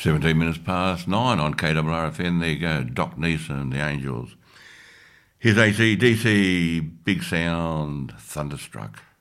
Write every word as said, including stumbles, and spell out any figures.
seventeen minutes past nine on K R R F N. There you go, Doc Neeson, The Angels. Here's A C D C, Big Sound, Thunderstruck.